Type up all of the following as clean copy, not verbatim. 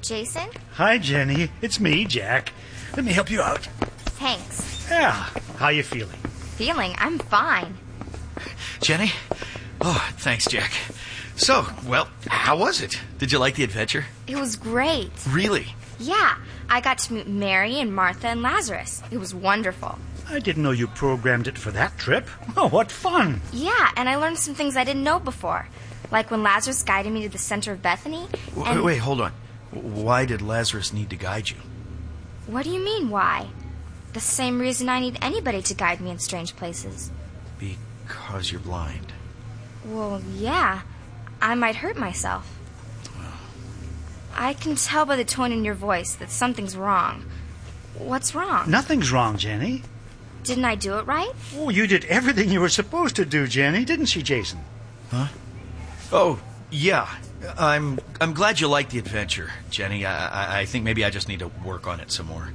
Jason? Hi, Jenny. It's me, Jack. Let me help you out. Thanks. Yeah. How you feeling? I'm fine. Jenny? Oh, thanks, Jack. So, well, how was it? Did you like the adventure? It was great. Really? Yeah. I got to meet Mary and Martha and Lazarus. It was wonderful. I didn't know you programmed it for that trip. Oh, what fun. Yeah, and I learned some things I didn't know before. Like when Lazarus guided me to the center of Bethany. Wait, hold on. Why did Lazarus need to guide you? What do you mean, why? The same reason I need anybody to guide me in strange places. Because you're blind. Well, yeah. I might hurt myself. I can tell by the tone in your voice that something's wrong. What's wrong? Nothing's wrong, Jenny. Didn't I do it right? Oh, you did everything you were supposed to do, Jenny, didn't she, Jason? Huh? Oh, yeah. I'm glad you liked the adventure, Jenny. I think maybe I just need to work on it some more.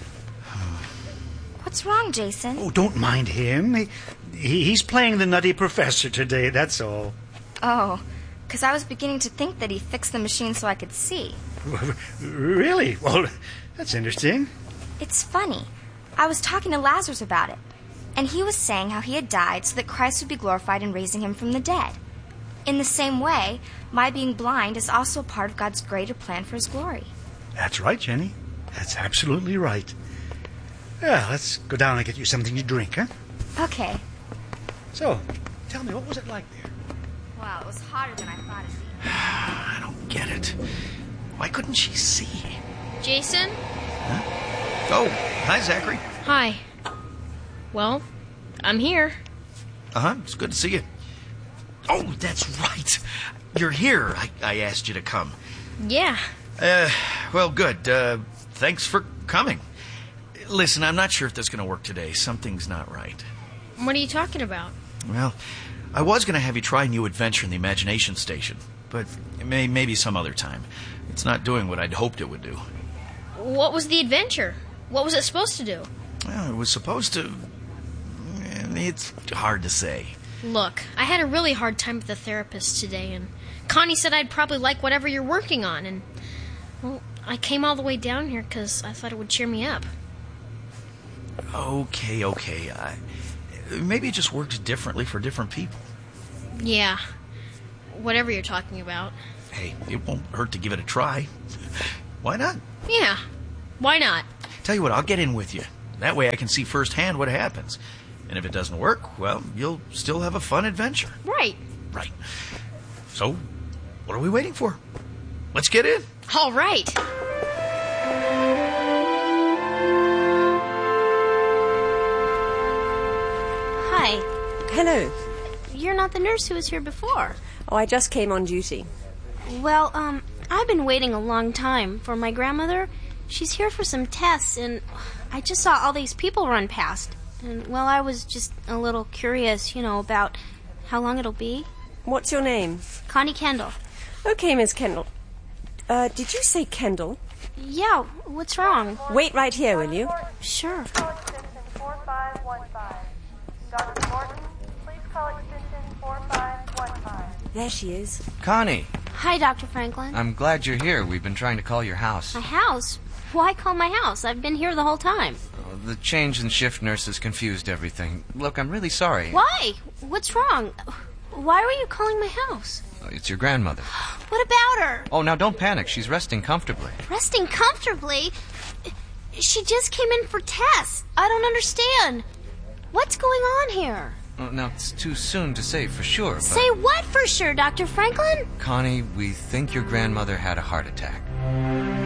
What's wrong, Jason? Oh, don't mind him. He's playing the nutty professor today, that's all. Oh, because I was beginning to think that he fixed the machine so I could see. Really? Well, that's interesting. It's funny. I was talking to Lazarus about it, and he was saying how he had died so that Christ would be glorified in raising him from the dead. In the same way, my being blind is also a part of God's greater plan for his glory. That's right, Jenny. That's absolutely right. Yeah, let's go down and get you something to drink, huh? Okay. So, tell me, what was it like there? Well, it was hotter than I thought it'd be. I don't get it. Why couldn't she see? Jason? Huh? Oh, hi, Zachary. Hi. Well, I'm here. Uh-huh, it's good to see you. Oh, that's right. You're here. I asked you to come. Yeah. Well, good. Thanks for coming. Listen, I'm not sure if this is going to work today. Something's not right. What are you talking about? Well, I was going to have you try a new adventure in the Imagination Station, but maybe some other time. It's not doing what I'd hoped it would do. What was the adventure? What was it supposed to do? Well, it was supposed to... It's hard to say. Look, I had a really hard time with the therapist today, and Connie said I'd probably like whatever you're working on, and... Well, I came all the way down here because I thought it would cheer me up. Okay. Maybe it just works differently for different people. Yeah. Whatever you're talking about. Hey, it won't hurt to give it a try. Why not? Yeah. Why not? Tell you what, I'll get in with you. That way I can see firsthand what happens. And if it doesn't work, well, you'll still have a fun adventure. Right. Right. So, what are we waiting for? Let's get in. All right. Hi. Hello. You're not the nurse who was here before. Oh, I just came on duty. Well, I've been waiting a long time for my grandmother. She's here for some tests, and I just saw all these people run past. And, well, I was just a little curious, about how long it'll be. What's your name? Connie Kendall. Okay, Miss Kendall. Did you say Kendall? Yeah, what's wrong? Wait right here, will you? Sure. Call extension 4515. Dr. Morton, please call extension 4515. There she is. Connie, Hi, Dr. Franklin. I'm glad you're here. We've been trying to call your house. My house? Why call my house? I've been here the whole time. The change in shift nurses confused everything. Look, I'm really sorry. Why? What's wrong? Why were you calling my house? It's your grandmother. What about her? Oh, now don't panic. She's resting comfortably. Resting comfortably? She just came in for tests. I don't understand. What's going on here? Now, it's too soon to say for sure, but... Say what for sure, Dr. Franklin? Connie, we think your grandmother had a heart attack.